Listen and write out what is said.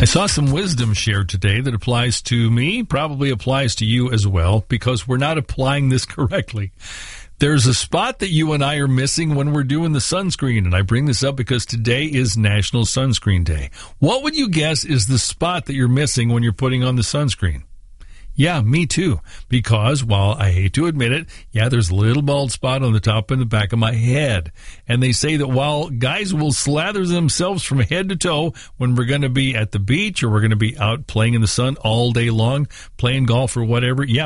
saw some wisdom shared today that applies to me, probably applies to you as well, because we're not applying this correctly. There's a spot that you and I are missing when we're doing the sunscreen, and I bring this up because today is National Sunscreen Day. What would you guess is the spot that you're missing when you're putting on the sunscreen? Yeah, me too, because while I hate to admit it, yeah, there's a little bald spot on the top and the back of my head. And they say that while guys will slather themselves from head to toe when we're going to be at the beach or we're going to be out playing in the sun all day long, playing golf or whatever, yeah,